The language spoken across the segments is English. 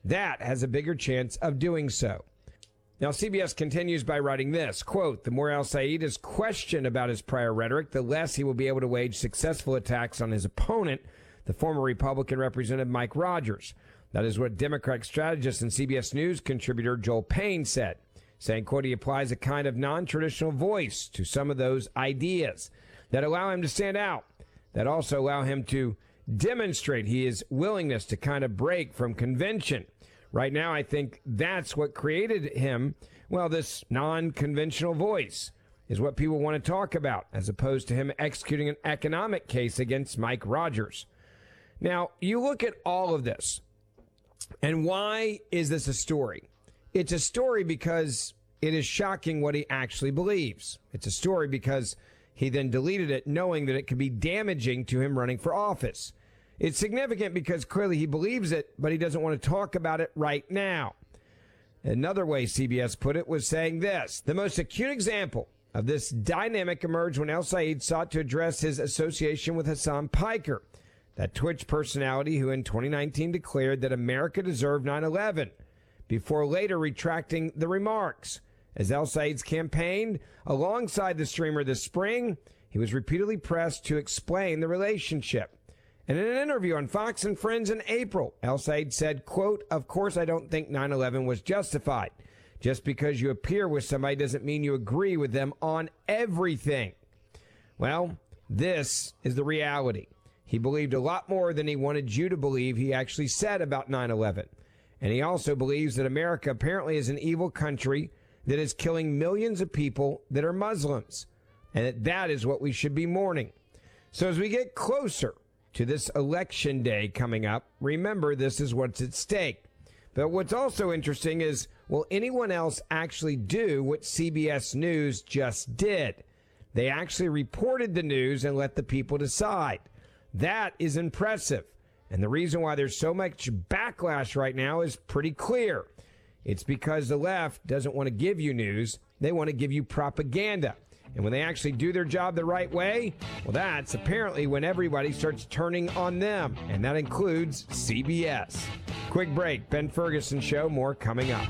that has a bigger chance of doing so. Now, CBS continues by writing this, quote, the more al-Sayed is questioned about his prior rhetoric, the less he will be able to wage successful attacks on his opponent, the former Republican Representative Mike Rogers. That is what Democratic strategist and CBS News contributor Joel Payne said, saying, quote, he applies a kind of non-traditional voice to some of those ideas that allow him to stand out, that also allow him to demonstrate his willingness to kind of break from convention. Right now, I think that's what created him. Well, this non-conventional voice is what people want to talk about, as opposed to him executing an economic case against Mike Rogers. Now, you look at all of this, and why is this a story? It's a story because it is shocking what he actually believes. It's a story because he then deleted it knowing that it could be damaging to him running for office. It's significant because clearly he believes it, but he doesn't want to talk about it right now. Another way CBS put it was saying this: the most acute example of this dynamic emerged when al-Sayed sought to address his association with Hassan Piker, that Twitch personality who in 2019 declared that America deserved 9/11, before later retracting the remarks. As al-Sayed's campaigned alongside the streamer this spring, he was repeatedly pressed to explain the relationship. And in an interview on Fox and Friends in April, al-Sayed said, quote, of course I don't think 9/11 was justified. Just because you appear with somebody doesn't mean you agree with them on everything. Well, this is the reality. He believed a lot more than he wanted you to believe he actually said about 9/11. And he also believes that America apparently is an evil country that is killing millions of people that are Muslims, and that is what we should be mourning. So as we get closer to this election day coming up, remember this is what's at stake. But what's also interesting is, will anyone else actually do what CBS News just did? They actually reported the news and let the people decide. That is impressive. And the reason why there's so much backlash right now is pretty clear. It's because the left doesn't want to give you news. They want to give you propaganda. And when they actually do their job the right way, well, that's apparently when everybody starts turning on them. And that includes CBS. Quick break. Ben Ferguson Show. More coming up.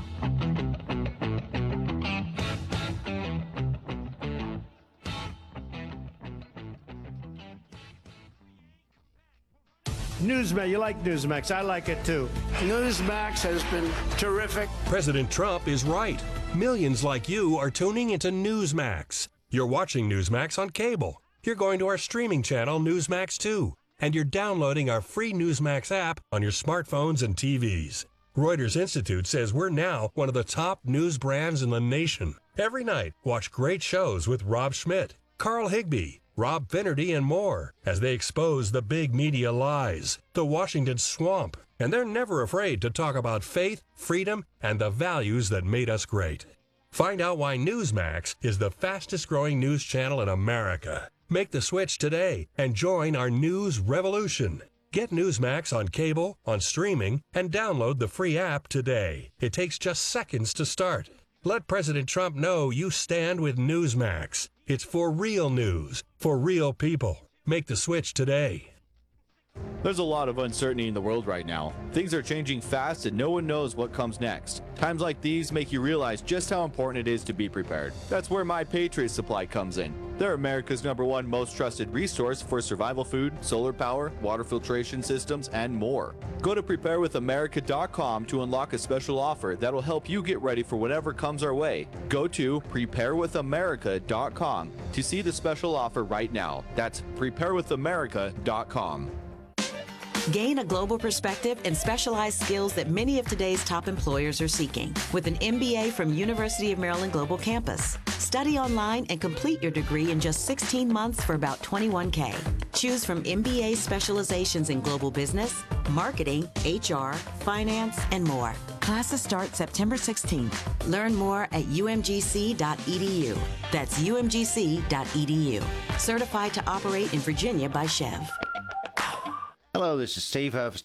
Newsmax, you like Newsmax. I like it too. Newsmax has been terrific. President Trump is right. Millions like you are tuning into Newsmax. You're watching Newsmax on cable. You're going to our streaming channel, Newsmax 2. And you're downloading our free Newsmax app on your smartphones and TVs. Reuters Institute says we're now one of the top news brands in the nation. Every night, watch great shows with Rob Schmidt, Carl Higbie, Rob Finnerty, and more as they expose the big media lies, the Washington swamp. And they're never afraid to talk about faith, freedom, and the values that made us great. Find out why Newsmax is the fastest growing news channel in America. Make the switch today and join our news revolution. Get Newsmax on cable, on streaming, and download the free app today. It takes just seconds to start. Let President Trump know you stand with Newsmax. It's for real news, for real people. Make the switch today. There's a lot of uncertainty in the world right now. Things are changing fast and no one knows what comes next. Times like these make you realize just how important it is to be prepared. That's where My Patriot Supply comes in. They're America's #1 most trusted resource for survival food, solar power, water filtration systems, and more. Go to preparewithamerica.com to unlock a special offer that'll help you get ready for whatever comes our way. Go to preparewithamerica.com to see the special offer right now. That's preparewithamerica.com. Gain a global perspective and specialized skills that many of today's top employers are seeking with an MBA from University of Maryland Global Campus. Study online and complete your degree in just 16 months for about $21K. Choose from MBA specializations in global business, marketing, HR, finance, and more. Classes start September 16th. Learn more at umgc.edu. That's umgc.edu. Certified to operate in Virginia by Chev. Hello, this is Steve Huff,